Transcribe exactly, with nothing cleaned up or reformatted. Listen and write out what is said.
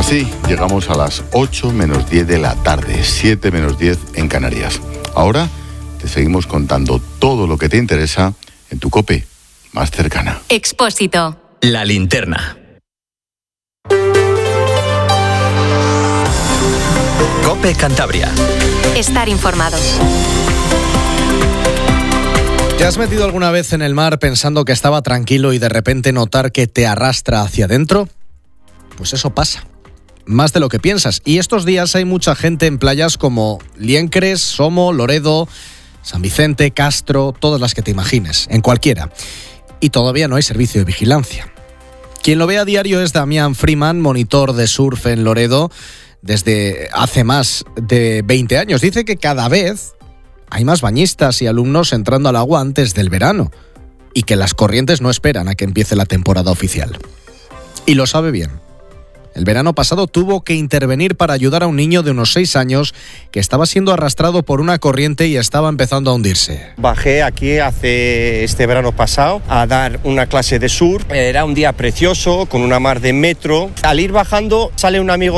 Así llegamos a las ocho menos diez de la tarde, siete menos diez en Canarias. Ahora te seguimos contando todo lo que te interesa en tu COPE más cercana. Expósito. La linterna. COPE Cantabria. Estar informado. ¿Te has metido alguna vez en el mar pensando que estaba tranquilo y de repente notar que te arrastra hacia adentro? Pues eso pasa. Más de lo que piensas. Y estos días hay mucha gente en playas como Liencres, Somo, Loredo, San Vicente, Castro, todas las que te imagines, en cualquiera. Y todavía no hay servicio de vigilancia. Quien lo ve a diario es Damián Freeman, monitor de surf en Loredo desde hace más de veinte años. Dice que cada vez hay más bañistas y alumnos entrando al agua antes del verano y que las corrientes no esperan a que empiece la temporada oficial. Y lo sabe bien. El verano pasado tuvo que intervenir para ayudar a un niño de unos seis años que estaba siendo arrastrado por una corriente y estaba empezando a hundirse. Bajé aquí hace este verano pasado a dar una clase de surf. Era un día precioso, con una mar de metro. Al ir bajando sale un amigo